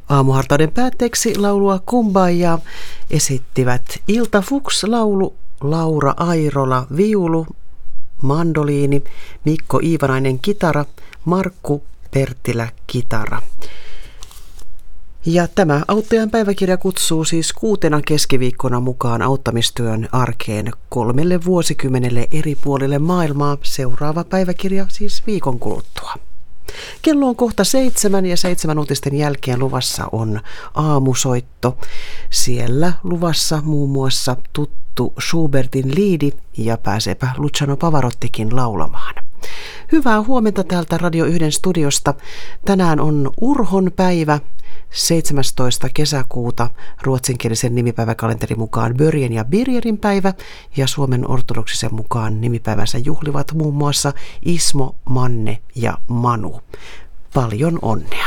Aamuhartauden päätteeksi laulua Kumbaya esittivät Ilta Fuchs laulu, Laura Airola viulu, mandoliini, Mikko Iivanainen kitara, Markku Perttilä kitara. Ja tämä auttajan päiväkirja kutsuu siis 6. keskiviikkona mukaan auttamistyön arkeen 3 vuosikymmenelle eri puolille maailmaa. Seuraava päiväkirja siis viikon kuluttua. Kello on kohta 7 ja 7 uutisten jälkeen luvassa on aamusoitto. Siellä luvassa muun muassa tuttu Schubertin liidi ja pääseepä Luciano Pavarottikin laulamaan. Hyvää huomenta täältä Radio 1 studiosta. Tänään on Urhon päivä. 17. kesäkuuta ruotsinkielisen nimipäiväkalenterin mukaan Börjen ja Birgerin päivä ja Suomen ortodoksisen mukaan nimipäivänsä juhlivat muun muassa Ismo, Manne ja Manu. Paljon onnea!